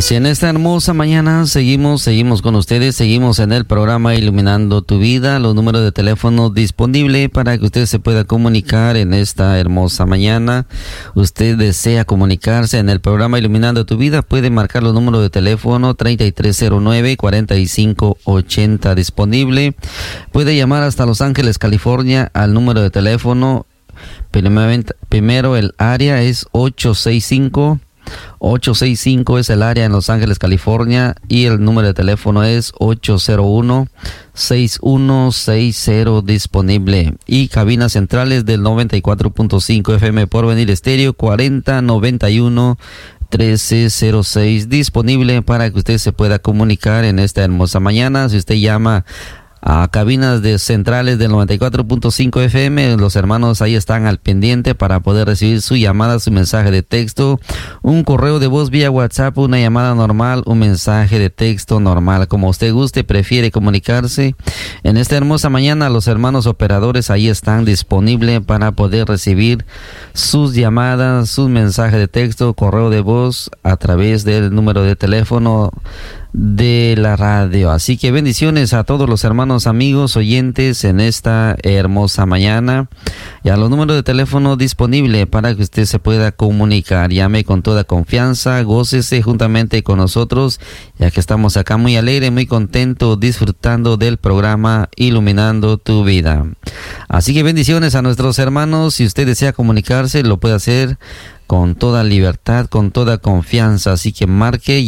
Así en esta hermosa mañana seguimos con ustedes, seguimos en el programa Iluminando tu Vida, los números de teléfono disponibles para que usted se pueda comunicar en esta hermosa mañana. Usted desea comunicarse en el programa Iluminando tu Vida, puede marcar los números de teléfono 3309-4580 disponible. Puede llamar hasta Los Ángeles, California al número de teléfono. Primero el área es 865 es el área en Los Ángeles, California, y el número de teléfono es 801-6160 disponible. Y cabinas centrales del 94.5 FM Porvenir Estéreo 4091-1306 disponible para que usted se pueda comunicar en esta hermosa mañana. Si usted llama a cabinas de centrales del 94.5 FM, los hermanos ahí están al pendiente para poder recibir su llamada, su mensaje de texto, un correo de voz vía WhatsApp, una llamada normal, un mensaje de texto normal, como usted guste, prefiere comunicarse. En esta hermosa mañana los hermanos operadores ahí están disponibles para poder recibir sus llamadas, sus mensajes de texto, correo de voz a través del número de teléfono de la radio. Así que bendiciones a todos los hermanos, amigos, oyentes en esta hermosa mañana, y a los números de teléfono disponibles para que usted se pueda comunicar. Llame con toda confianza, gócese juntamente con nosotros, ya que estamos acá muy alegre, muy contento, disfrutando del programa Iluminando tu Vida. Así que bendiciones a nuestros hermanos. Si usted desea comunicarse, lo puede hacer con toda libertad, con toda confianza. Así que marque